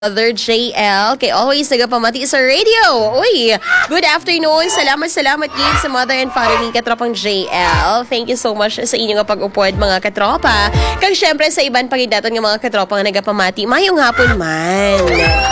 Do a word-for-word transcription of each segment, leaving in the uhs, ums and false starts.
Mother J L, kay always nagapamati sa radio. Uy, good afternoon. Salamat, salamat yun sa mother and father ni Katropang J L. Thank you so much sa inyong pag-upod, mga katropa. Kag syempre sa iban pagidatan ng mga katropa nga nagapamati, mayong hapon man.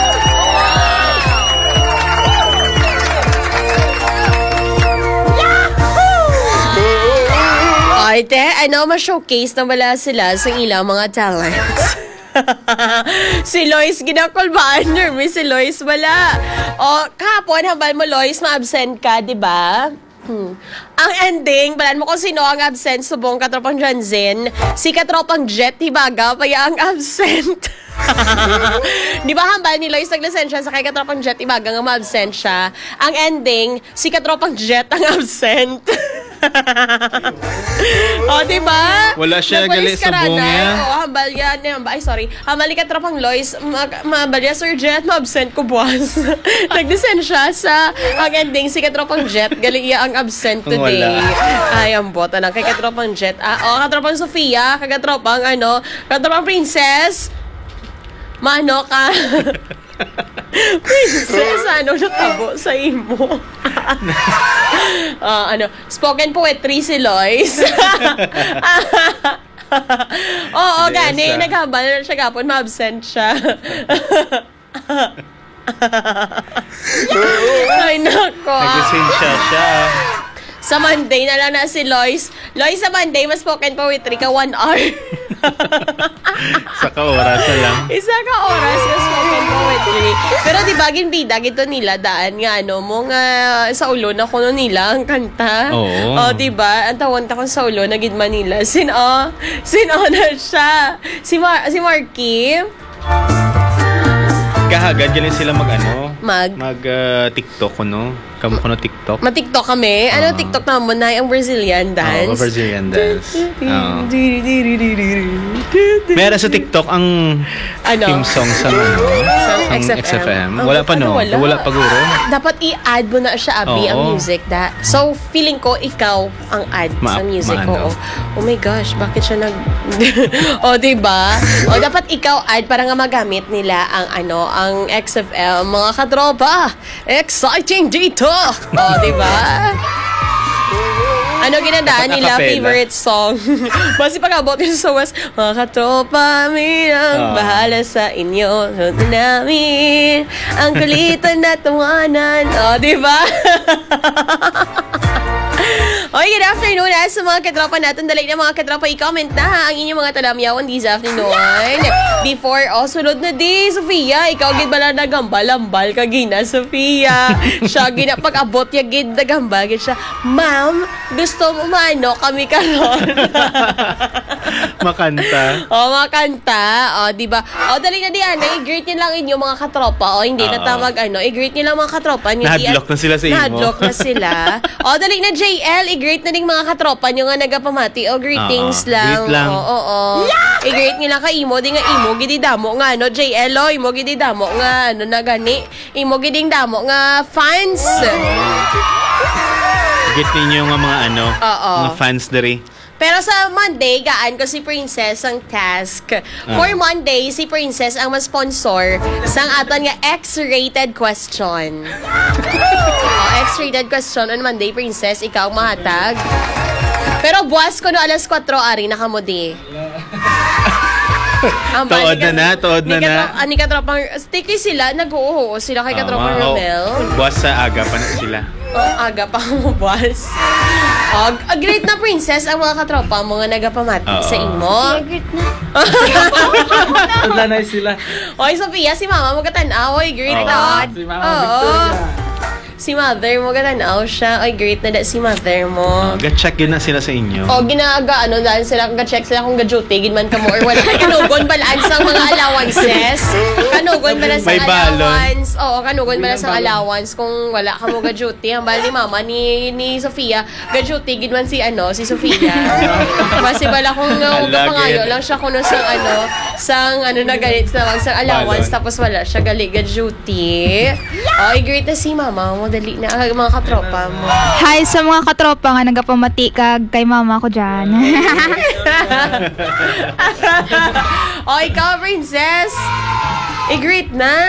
Ay, te, ano, ma-showcase na wala sila sa ilang mga talents. Si Lois ginakulbaan niyo, may si Lois wala. O, kahapon, hambal mo, Lois, ma-absent ka, di ba? Hmm. Ang ending, balan mo kung sino ang absent, subong Katropang Janzen, si Katropang Jet Hibaga, kaya ang absent. Di ba hambal ni Lois naglisensya sa kay Katropang Jet Hibaga nga ma-absent siya? Ang ending, si Katropang Jet ang absent. O, diba? Wala siya gali sa buong niya. O, hambal yan. Ay, sorry. Hambal ni Katropang Lois, mahambal yan, Sir Jet, ma-absent ko buwas. Nag-descend siya sa ang ending, si Katropang Jet, gali iya ang absent today. Ay, ang bota na kay Katropang Jet. Ah, o, Katropang Sofia, kay Katropang, ano, Katropang Princess, mano ka. Princess, ano natabo sa imo? uh, ano, spoken poetry si Lois. Oo, yes, gani, ah. Naghambal siya gapon, ma-absent siya. Ay, nako. Nag-lisensya siya. Sa Monday na lang na si Lois. Lois, sa Monday, mas spoken poetry ka one hour. Isa ka oras lang. Isa ka oras yung spoken poetry. Pero di ba, ginbida, gito nila, daan nga, ano, mo nga, sa ulo na kuno nila ang kanta. Oo. O, di ba, ang tawon ta ko sa ulo, nagid Manila. Sino, sino na siya? Si, Mar si Marky. Kahagad, galing sila mag, ano, mag, mag uh, TikTok, ano? Kamu ko no TikTok? Ma-TikTok kami. Ano, uh, TikTok naman na yung Brazilian dance. Oo, oh, Brazilian dance. Oh. Meron sa TikTok ang ano? Theme song sa ano? Sa X F M. Oh, wala pa no? Wala, wala pa guro. Dapat i-add mo na siya, Abi, oh, ang music. Da. So, feeling ko, ikaw ang add Ma sa music ko. Oh. Oh my gosh, bakit siya nag... O, oh, diba? O, oh, dapat ikaw add para nga magamit nila ang ano, ang X F M. Mga katropa, exciting dito! Oh, diba? Ano ginandaan nila? Favorite song? Basi pag-abot yun sa West, mga katropa, minang oh. bahala sa inyo. Sunod namin ang kulitan na tawanan. Oh, diba? Oy, good afternoon ha, sa mga katropa natin. Dali na mga katropa, i-comment na ha ang inyong mga talamyawan this afternoon. Before, oh, sunod na di, Sofia. Ikaw, gid bala nagambal-ambal ka gina, Sofia. Siya, gina, pag-abot ya, gid nagambal. Gid siya, ma'am, gusto mo maano kami karon. Makanta. Oh, makanta. Oh, di ba? Oh, dali na di, ano, i-greet niyo lang inyong mga katropa. Oh, hindi uh -oh. na tamag, ano, i-greet niyo lang mga katropa. Nahadlock na sila sa imo. Nahadlock na sila. Oh, dali na, J L, i-greet na ding mga katropa nyo nga nagapamati. O, greetings uh -oh. lang. Greet lang. Oo, oo, oo. Yeah! I-greet nila ka imo, di nga imo, gidi damo nga, no, J L, o, imo, gidi damo nga, ano, na gani. Imo, giding damo nga, fans. Greet ninyo nga mga, ano, uh-oh. mga fans dari. Pero sa Monday, gaan ko si Princess ang task. For uh. Monday, si Princess ang ma-sponsor sang aton nga X-rated question. Oh, X-rated question on Monday, Princess, ikaw mahatag. Pero buwas ko no alas kwatro ari nakamudi. Tood na na, tood na na. Ani katropang sticky sila, nag-uuho sila kay katropang uh, Romel. Oh, buwas sa aga pa na sila. Oh, aga pa mo buwas. Oh, great na Princess ang mga katropa mo nga nagapamati uh -oh. sa imo. Great na. Tanda na sila. Oy, Sofia, si Mama mo katanaw. Oy, great oh, na. Si Mama Victoria. Si mother mo, katanaw siya. Oy, great na da si mother mo. Oh, ga-check yun na sila sa inyo. O, oh, ginaga, ano, dahil sila, ga-check sila kung ga-duty, ginman ka mo, or wala. Kanugon balaan sa mga allowances. Kanugon bala sa allowance. Oo, kanugon bala sa allowance kung wala ka mo ga-duty. Ang bala ni mama, ni, ni Sofia, ga-duty, ginman si, ano, si Sofia. Kasi bala kung uh, pangayo lang siya kuno sa, ano, sang, ano, na ganit sa, sa allowance, tapos wala siya gali ga-duty. Oy, great na si mama mo, dali na uh, mga katropa mo. Hi sa mga katropa nga nagapamati kag kay mama ko dyan. O, ikaw, Princess. I-greet na.